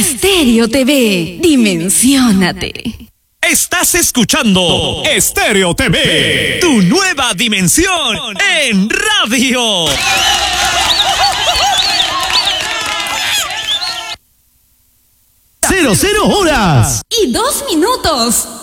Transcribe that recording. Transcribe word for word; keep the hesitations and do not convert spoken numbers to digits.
Estéreo T V, dimensiónate. Estás escuchando Estéreo T V, tu nueva dimensión en radio. Cero, cero horas. Y dos minutos.